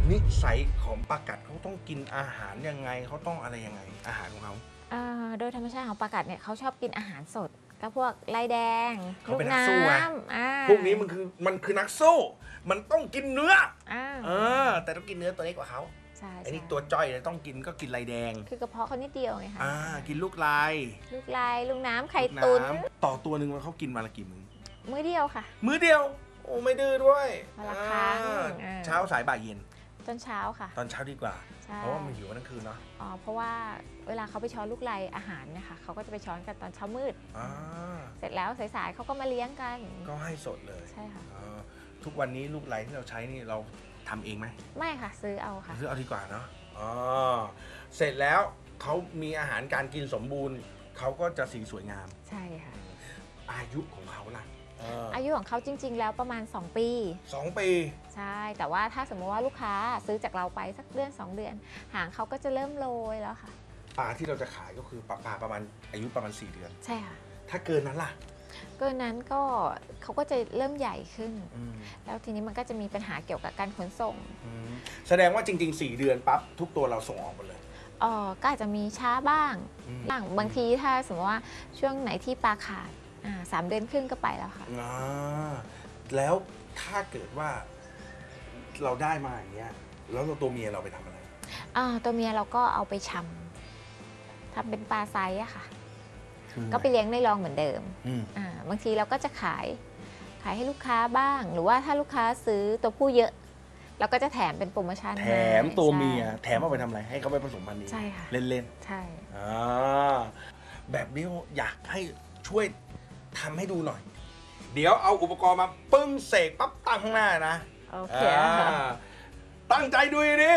นิสัยของปลากัดเขาต้องกินอาหารยังไงเขาต้องอะไรยังไงอาหารของเขาโดยธรรมชาติของปลากัดเนี่ยเขาชอบกินอาหารสดก็พวกลายแดงเขาลูกน้เป็นนักสู้ไงำพวกนี้มันคือนักสู้มันต้องกินเนื้ออ่าแต่ต้องกินเนื้อตัวเล็กกว่าเขาใช่ไอ้นี่ตัวจ้อยเลยต้องกินก็กินลายแดงคือกระเพาะเขานิดเดียวไงคะกินลูกลายลูกลายลูกน้ำไข่ตุ๋นต่อตัวหนึ่งเขากินวันละกี่มื้อมื้อเดียวค่ะมื้อเดียวโอ้ไม่ดื้อด้วยวันละครั้งเช้าสายบ่ายเย็นตอนเช้าค่ะตอนเช้าดีกว่าเพราะว่ามันหิวทั้งคืนเนาะเพราะว่าเวลาเขาไปช้อนลูกลายอาหารเนี่ยค่ะเขาก็จะไปช้อนกันตอนเช้ามืดเสร็จแล้วสายๆเขาก็มาเลี้ยงกันก็ให้สดเลยใช่ค่ะทุกวันนี้ลูกลายที่เราใช้นี่เราทำเองไหมไม่ค่ะซื้อเอาค่ะซื้อเอาดีกว่าเนาะเสร็จแล้วเขามีอาหารการกินสมบูรณ์เขาก็จะสีสวยงามใช่ค่ะอายุของเขาล่ะอายุของเขาจริงๆแล้วประมาณ2 ปี 2 ปีใช่แต่ว่าถ้าสมมติว่าลูกค้าซื้อจากเราไปสักเดือน2 เดือนหางเขาก็จะเริ่มโรยแล้วค่ะปลาที่เราจะขายก็คือปลาประมาณอายุประมาณ4 เดือนใช่ค่ะถ้าเกินนั้นล่ะเกินนั้นก็เขาก็จะเริ่มใหญ่ขึ้นแล้วทีนี้มันก็จะมีปัญหาเกี่ยวกับการขนส่งแสดงว่าจริงๆ4 เดือนปั๊บทุกตัวเราส่งออกหมดเลยก็อาจจะมีช้าบ้างบางทีถ้าสมมติว่าช่วงไหนที่ปลาขาด3 เดือนครึ่งก็ไปแล้วค่ะแล้วถ้าเกิดว่าเราได้มาอย่างเงี้ยแล้วตัวเมียเราไปทำอะไรตัวเมียเราก็เอาไปทำเป็นปลาไซส์อะค่ะก็ไปเลี้ยงในรองเหมือนเดิมบางทีเราก็จะขายให้ลูกค้าบ้างหรือว่าถ้าลูกค้าซื้อตัวผู้เยอะเราก็จะแถมเป็นโปรโมชั่นแถมตัวเมียแถมเอาไปทำอะไรให้เขาไปผสมพันธุ์นี้ใช่ค่ะเล่นใช่แบบนี้อยากให้ช่วยทำให้ดูหน่อยเดี๋ยวเอาอุปกรณ์มาปึ้งเสกปั๊บตั้งข้างหน้านะโอเคตั้งใจดูดิ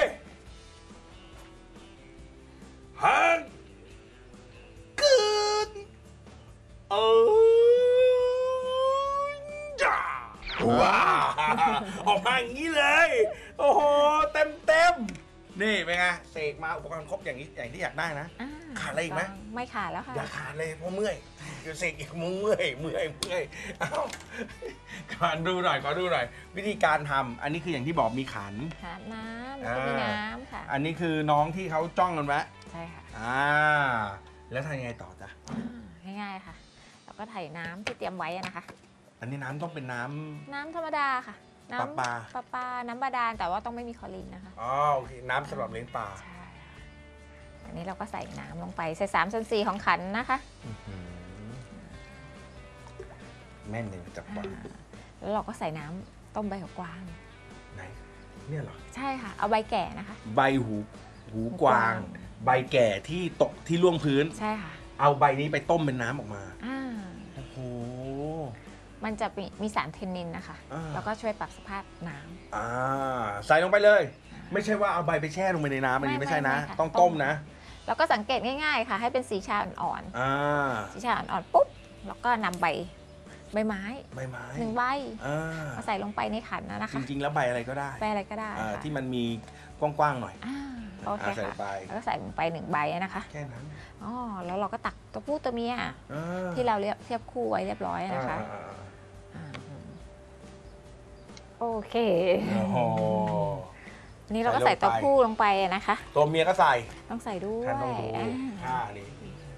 ฮันกึนจ้าว้าออกมาอย่างนี้เลยโอ้โหเต็มนี่เป็นไงเสกมาอุปกรณ์ครบอย่างนี้อย่างที่อยากได้นะขาดอะไรอีกไหมไม่ขาดแล้วค่ะอย่าขาดเลยเพราะเมื่อยเดี๋ยวเสกอีกเมื่อยเอ้าขอดูหน่อยวิธีการทำอันนี้คืออย่างที่บอกมีขันน้ำแล้วก็มีน้ำค่ะอันนี้คือน้องที่เขาจ้องกันไว้ใช่ค่ะแล้วทำยังไงต่อจ๊ะง่ายๆค่ะแล้วก็ไถ่น้ำที่เตรียมไว้นะคะอันนี้น้ำต้องเป็นน้ำธรรมดาค่ะน้ำปลาน้ำบาดาลแต่ว่าต้องไม่มีคลอรีนนะคะโอเคน้ำสำหรับเลี้ยงปลาใช่อันนี้เราก็ใส่น้ำลงไปใส่3/4ของขันนะคะแม่นเลยจับปลาแล้วเราก็ใส่น้ำต้มใบหูกวางไหนเนี่ยเหรอใช่ค่ะเอาใบแก่นะคะใบหูกวางใบแก่ที่ตกที่ล่วงพื้นใช่ค่ะเอาใบนี้ไปต้มเป็นน้ำออกมาโอ้โหมันจะมีสารเทนนินนะคะแล้วก็ช่วยปรับสภาพน้ำใส่ลงไปเลยไม่ใช่ว่าเอาใบไปแช่ลงไปในน้ำอันนี้ไม่ใช่นะต้องต้มนะแล้วก็สังเกตง่ายๆค่ะให้เป็นสีชาอ่อนๆสีชาอ่อนๆปุ๊บแล้วก็นำใบไม้1 ใบมาใส่ลงไปในขันนะคะจริงๆแล้วใบอะไรก็ได้ใบอะไรก็ได้ที่มันมีกว้างๆหน่อยโอเคค่ะแล้วก็ใส่ลงไป1 ใบนะคะแค่นั้นแล้วเราก็ตักตัวผู้ตัวเมียที่เราเทียบคู่ไว้เรียบร้อยนะคะโอเคนี่เราก็ใส่ตัวผู้ลงไปนะคะตัวเมียก็ใส่ต้องใส่ด้วยต้องดูนี่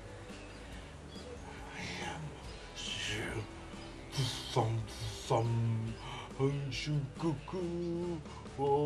ซอมฮันชูกุกุโอ้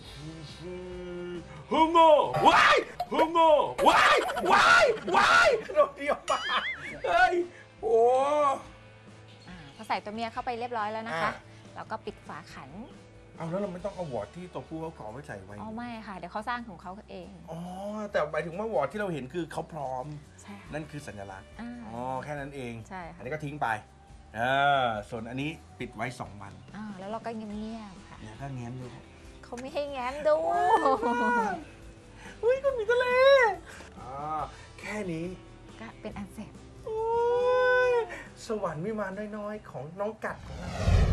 ฮึงโง่ว้ายฮึงโง่ว้ายเราเดียวมาเฮ้ยโอ้พอใส่ตัวเมียเข้าไปเรียบร้อยแล้วนะคะแล้วก็ปิดฝาขันแล้วเราไม่ต้องเอาวอร์ดที่ตัวผู้เขาขอไว้ใส่ไว้ไม่ค่ะเดี๋ยวเขาสร้างของเขาเองแต่หมายถึงว่าวอร์ดที่เราเห็นคือเขาพร้อมนั่นคือสัญลักษณ์แค่นั้นเองใช่อันนี้ก็ทิ้งไปส่วนอันนี้ปิดไว้2 วันแล้วเราก็เงียบๆค่ะเนี่ยก็แง้มดูเขาไม่ให้แง้มดูเฮ้ยก็มีทะเลแค่นี้ก็เป็นอันเสร็จสวรรค์วิมานน้อยๆของน้องกัดของเรา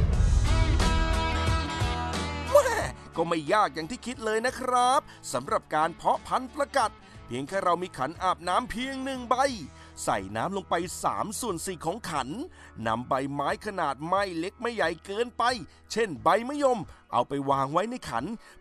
ก็ไม่ยากอย่างที่คิดเลยนะครับสำหรับการเพาะพันธุ์ปลากัดเพียงแค่เรามีขันอาบน้ำเพียง1 ใบใส่น้ำลงไป3/4ของขันนำใบไม้ขนาดไม่เล็กไม่ใหญ่เกินไปเช่นใบมะยมเอาไปวางไว้ในขัน